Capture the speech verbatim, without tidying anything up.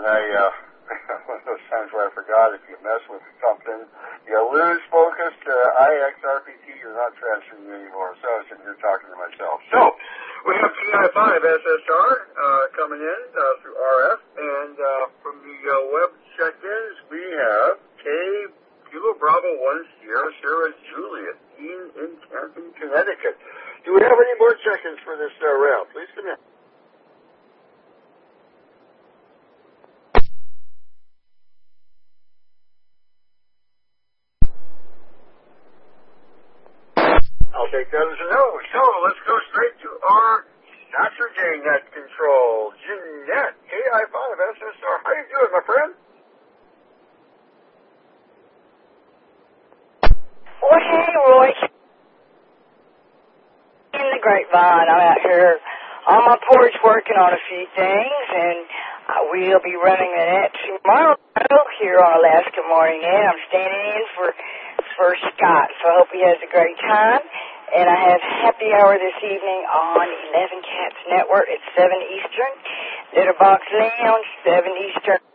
I, uh, one of those times where I forgot if you mess with something, you lose focus to I X R P T, you're not transferring anymore. So I was sitting here talking to myself. So, we have T I five S S R uh, coming in uh, through R F, and uh, from the uh, web check-ins, we have K Kilo Bravo one Sierra Sierra Juliet in, in Canton, Connecticut. Do we have any more check-ins for this uh, round? Please come in. I'll take that as a no. So let's go straight to our Saturday net control. Jeanette, K I five S S R. How you doing, my friend? Well, hey, Roy. In the grapevine, I'm out here on my porch working on a few things, and I will be running the net tomorrow here on Alaska Morning Net. I'm standing in for for Scott, so I hope he has a great time. And I have happy hour this evening on eleven Cats Network at seven Eastern. Litterbox Lounge, seven Eastern.